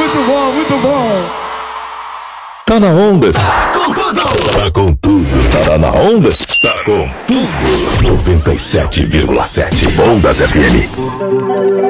Muito bom, muito bom. Tá na onda. Tá com tudo. Tá com tudo. Tá na onda. Tá com tudo. 97,7 Ondas FM.